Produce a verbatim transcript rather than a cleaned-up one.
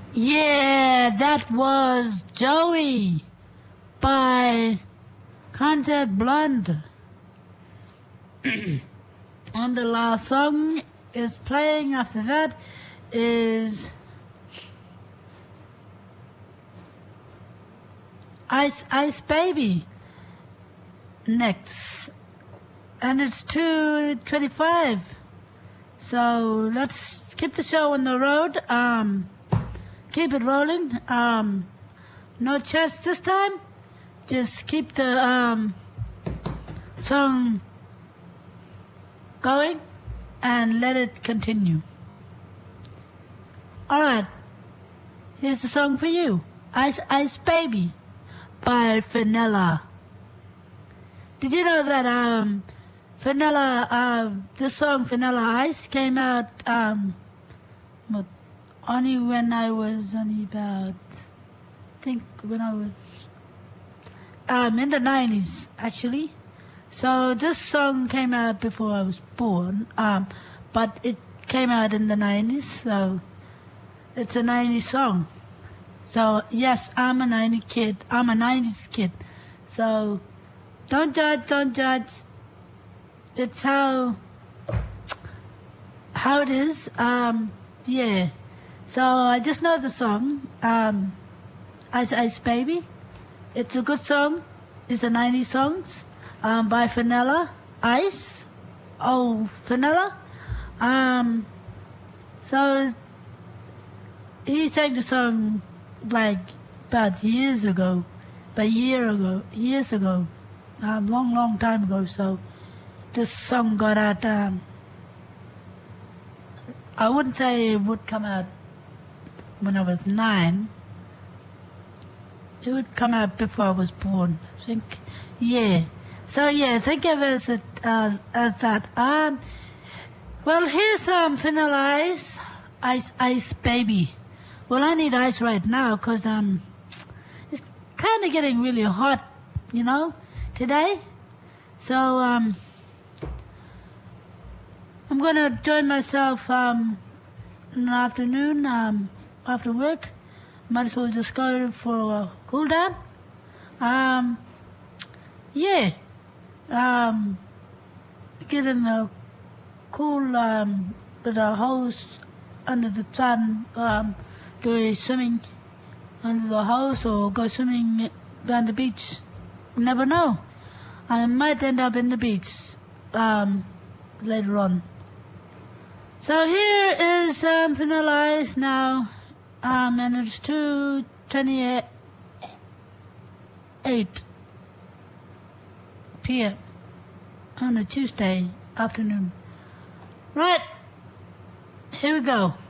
Yeah, that was Joey by Concert Blonde. And the last song is playing after that is Ice Ice Baby next. And it's two twenty-five. So let's keep the show on the road. Um, keep it rolling. Um, no chats this time. Just keep the um, song going and let it continue. All right. Here's the song for you. Ice Ice Baby by Vanilla. Did you know that um, Vanilla, uh, this song Vanilla Ice came out um, what, only when I was only about, I think when I was um, in the nineties actually. So this song came out before I was born, um, but it came out in the nineties, so it's a nineties song. So yes, I'm a nineties kid. I'm a nineties kid. So don't judge, don't judge. It's how how it is. Um, yeah. So I just know the song, um, Ice Ice Baby. It's a good song. It's a nineties songs um, by Vanilla Ice. Oh, Vanilla. Um, so he sang the song like about years ago, about a year ago, years ago, um, long, long time ago. So this song got out. Um, I wouldn't say it would come out when I was nine. It would come out before I was born, I think. Yeah. So yeah, think of it as, uh, as that. Um, well, here's um, Vanilla Ice, Ice Ice Baby. Well, I need ice right now because um, it's kind of getting really hot, you know, today. So um, I'm going to join myself um, in the afternoon um, after work. Might as well just go for a cool down. Um, yeah. Um, get in the cool um, with a hose under the sun. Um, go swimming under the house or go swimming down the beach. You never know. I might end up in the beach um, later on. So here is um, Vanilla Ice now, um, and it's two twenty-eight p.m. on a Tuesday afternoon. Right, here we go.